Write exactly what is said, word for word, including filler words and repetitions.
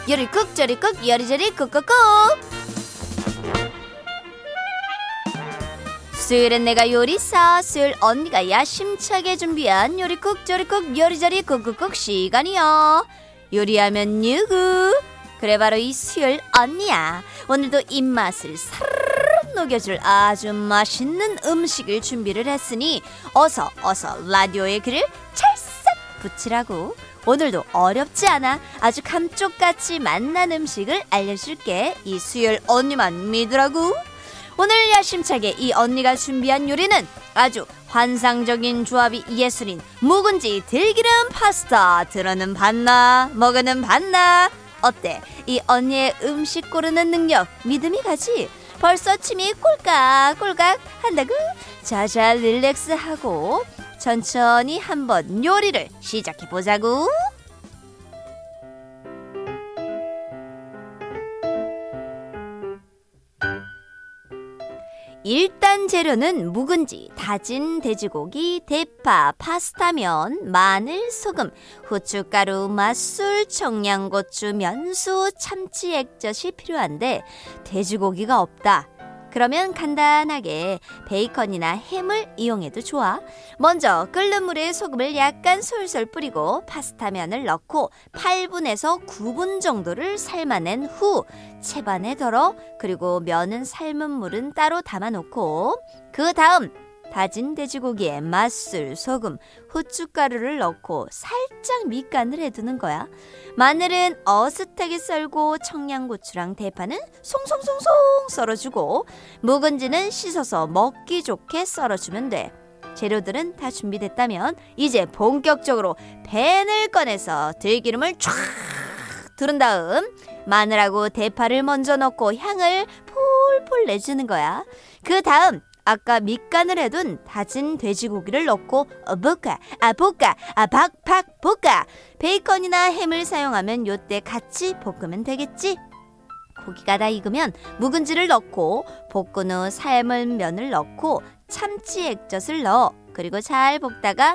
요리 쿡 저리 쿡 요리저리 쿡쿡쿡. 수요일엔 내가 요리사, 수요일 언니가 야심차게 준비한 요리 쿡 저리 쿡 요리저리 쿡쿡쿡 시간이야. 요리하면 누구? 그래 바로 이 수요일 언니야. 오늘도 입맛을 사르르 녹여줄 아주 맛있는 음식을 준비를 했으니 어서 어서 라디오에 귀를 찰싹 붙이라고. 오늘도 어렵지 않아 아주 감쪽같이 맛난 음식을 알려줄게. 이 수요일 언니만 믿으라고. 오늘 야심차게 이 언니가 준비한 요리는 아주 환상적인 조합이 예술인 묵은지 들기름 파스타. 들어는 봤나 먹어는 봤나. 어때? 이 언니의 음식 고르는 능력 믿음이 가지? 벌써 침이 꼴깍꼴깍 한다고? 자자 릴렉스하고 천천히 한번 요리를 시작해보자고. 일단 재료는 묵은지, 다진 돼지고기, 대파, 파스타면, 마늘, 소금, 후춧가루, 맛술, 청양고추, 면수, 참치 액젓이 필요한데 돼지고기가 없다. 그러면 간단하게 베이컨이나 햄을 이용해도 좋아. 먼저 끓는 물에 소금을 약간 솔솔 뿌리고 파스타면을 넣고 팔 분에서 구 분 정도를 삶아낸 후 채반에 덜어 그리고 면은 삶은 물은 따로 담아놓고 그 다음 다진 돼지고기에 맛술, 소금, 후춧가루를 넣고 살짝 밑간을 해두는 거야. 마늘은 어슷하게 썰고 청양고추랑 대파는 송송송송 썰어주고 묵은지는 씻어서 먹기 좋게 썰어주면 돼. 재료들은 다 준비됐다면 이제 본격적으로 팬을 꺼내서 들기름을 쫙 두른 다음 마늘하고 대파를 먼저 넣고 향을 폴폴 내주는 거야. 그 다음 아까 밑간을 해둔 다진 돼지고기를 넣고 볶아, 아 볶아, 아 박박 볶아. 베이컨이나 햄을 사용하면 요때 같이 볶으면 되겠지. 고기가 다 익으면 묵은지를 넣고 볶은 후 삶은 면을 넣고 참치 액젓을 넣어 그리고 잘 볶다가